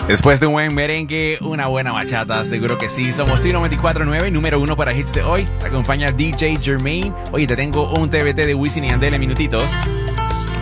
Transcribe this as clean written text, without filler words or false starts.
Después de un buen merengue, una buena bachata, seguro que sí. Somos T94.9, número 1 para hits de hoy. Te acompaña DJ Jermaine. Oye, te tengo un TBT de Wisin y Yandel en minutitos.